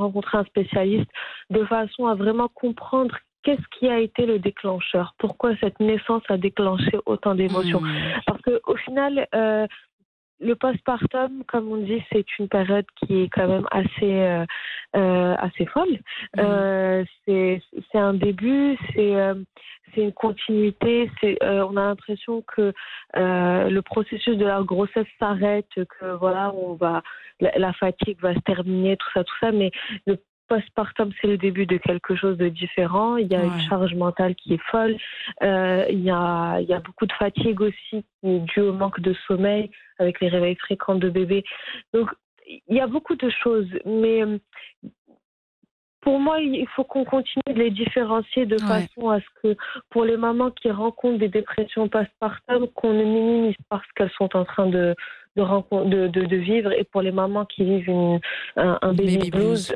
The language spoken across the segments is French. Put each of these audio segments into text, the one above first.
rencontrer un spécialiste de façon à vraiment comprendre qu'est-ce qui a été le déclencheur, pourquoi cette naissance a déclenché autant d'émotions. Mmh. Parce qu'au final, le postpartum, comme on dit, c'est une période qui est quand même assez folle. Mmh. C'est un début, c'est une continuité. On a l'impression que le processus de la grossesse s'arrête, que voilà, la fatigue va se terminer, tout ça. Mais le postpartum, c'est le début de quelque chose de différent. Il y a une Ouais. charge mentale qui est folle. Il y a beaucoup de fatigue aussi qui est due au manque de sommeil avec les réveils fréquents de bébés. Donc, il y a beaucoup de choses. Mais pour moi, il faut qu'on continue de les différencier de Ouais. façon à ce que, pour les mamans qui rencontrent des dépressions postpartum, qu'on ne minimise pas ce qu'elles sont en train de vivre. Et pour les mamans qui vivent un baby Baby blues, blues.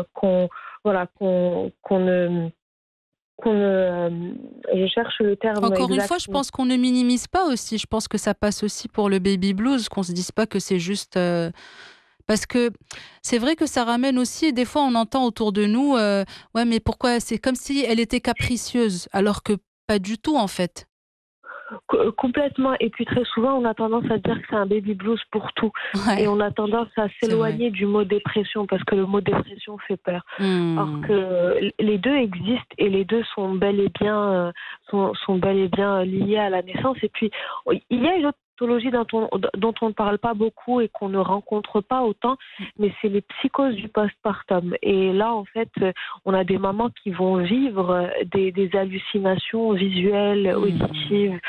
qu'on ne, je cherche le terme Encore une fois, exact. je pense qu'on ne minimise pas aussi. Je pense que ça passe aussi pour le baby blues, qu'on se dise pas que c'est juste... Parce que c'est vrai que ça ramène aussi, et des fois on entend autour de nous, ouais, mais pourquoi, c'est comme si elle était capricieuse, alors que pas du tout en fait. Complètement. Et puis très souvent, on a tendance à dire que c'est un baby blues pour tout. Et Ouais, on a tendance à c'est vrai. s'éloigner du mot dépression parce que le mot dépression fait peur. Or Hmm. que les deux existent et les deux sont sont bel et bien liés à la naissance. Et puis, il y a une autre pathologie dont on ne parle pas beaucoup et qu'on ne rencontre pas autant, mais c'est les psychoses du postpartum. Et là, en fait, on a des mamans qui vont vivre des hallucinations visuelles, Hmm. auditives.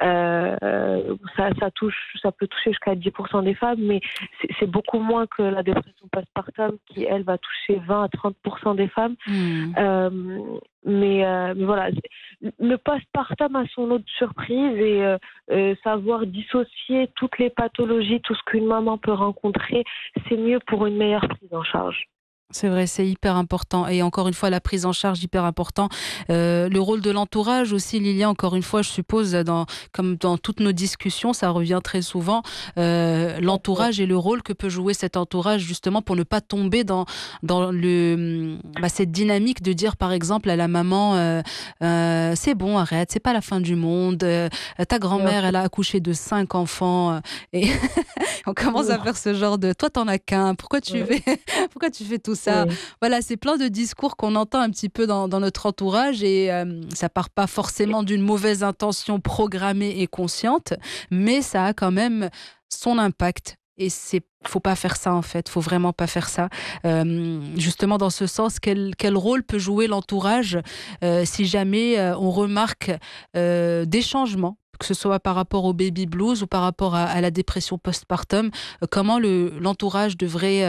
Ça peut toucher jusqu'à 10% des femmes, mais c'est beaucoup moins que la dépression postpartum qui, elle, va toucher 20 à 30% des femmes. Hmm. Euh, mais voilà, le postpartum a son lot de surprises et savoir dissocier toutes les pathologies, tout ce qu'une maman peut rencontrer, c'est mieux pour une meilleure prise en charge. C'est vrai, c'est hyper important. Et encore une fois, la prise en charge, hyper important. Le rôle de l'entourage aussi, Lilia, encore une fois, je suppose, comme dans toutes nos discussions, ça revient très souvent, l'entourage et le rôle que peut jouer cet entourage, justement, pour ne pas tomber dans cette dynamique de dire, par exemple, à la maman, c'est bon, arrête, c'est pas la fin du monde, ta Bien grand-mère, sûr. elle a accouché de 5 enfants, et on commence à faire ce genre de, toi, t'en as qu'un, pourquoi tu fais tout ça? Oui. Voilà, c'est plein de discours qu'on entend un petit peu dans notre entourage, et ça part pas forcément d'une mauvaise intention programmée et consciente, mais ça a quand même son impact. Et faut pas faire ça en fait, faut vraiment pas faire ça. Justement dans ce sens, quel rôle peut jouer l'entourage si jamais on remarque des changements, que ce soit par rapport au baby blues ou par rapport à la dépression postpartum, comment l'entourage devrait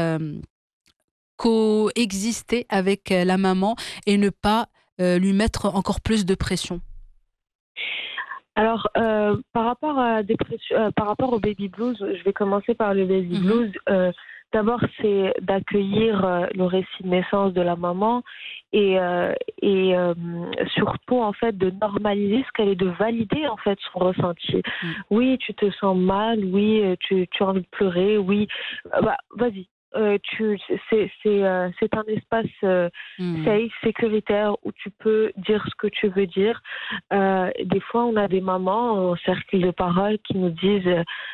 coexister avec la maman et ne pas lui mettre encore plus de pression. Alors, par rapport au baby blues, je vais commencer par le baby Mmh. blues. D'abord, c'est d'accueillir le récit de naissance de la maman et surtout, en fait, de normaliser ce qu'elle est, de valider, en fait, son ressenti. Mmh. Oui, tu te sens mal, oui, tu as envie de pleurer, oui, vas-y. C'est un espace Mmh. safe, sécuritaire, où tu peux dire ce que tu veux dire. Des fois, on a des mamans au cercle de parole qui nous disent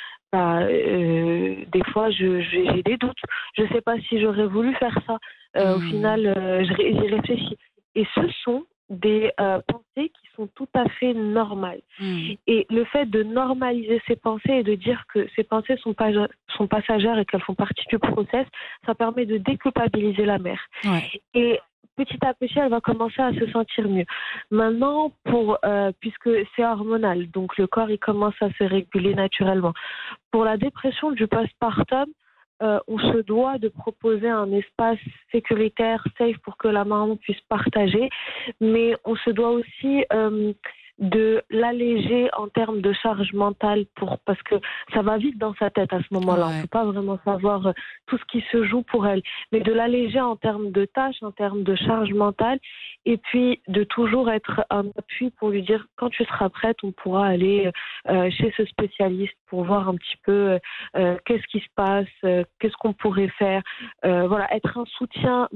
des fois, j'ai des doutes. Je ne sais pas si j'aurais voulu faire ça. Au Mmh. final, j'y réfléchis. Et ce sont des pensées qui sont tout à fait normales. Mmh. Et le fait de normaliser ces pensées et de dire que ces pensées sont passagères et qu'elles font partie du process, ça permet de déculpabiliser la mère. Ouais. Et petit à petit, elle va commencer à se sentir mieux. Maintenant, puisque c'est hormonal, donc le corps il commence à se réguler naturellement. Pour la dépression du postpartum, on se doit de proposer un espace sécuritaire, safe, pour que la maman puisse partager, mais on se doit aussi de l'alléger en termes de charge mentale, parce que ça va vite dans sa tête à ce moment-là. On ne Ouais. peut pas vraiment savoir tout ce qui se joue pour elle, mais de l'alléger en termes de tâches, en termes de charge mentale, et puis de toujours être un appui pour lui dire quand tu seras prête, on pourra aller chez ce spécialiste pour voir un petit peu qu'est-ce qui se passe, qu'est-ce qu'on pourrait faire. Voilà, être un soutien